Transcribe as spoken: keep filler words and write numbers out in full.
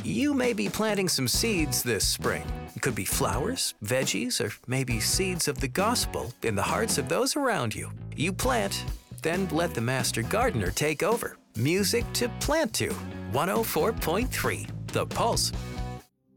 You may be planting some seeds this spring. It could be flowers, veggies, or maybe seeds of the gospel in the hearts of those around you. You plant, then let the master gardener take over. Music to plant to. one oh four point three, The Pulse.